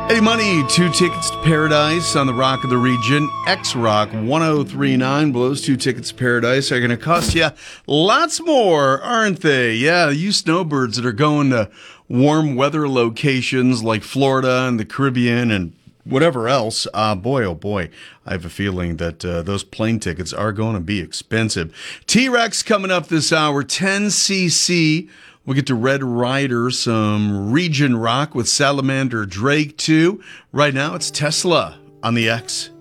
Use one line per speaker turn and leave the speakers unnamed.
Hey, money, 2 tickets to Paradise on the Rock of the Region. X-Rock 1039. Well, those 2 tickets to Paradise are going to cost you lots more, aren't they? Yeah, you snowbirds that are going to warm weather locations like Florida and the Caribbean and whatever else. Boy, oh boy, I have a feeling that those plane tickets are going to be expensive. T-Rex coming up this hour, 10cc. We'll get to Red Rider, some Region Rock with Salamander Drake, too. Right now, it's Tesla on the X.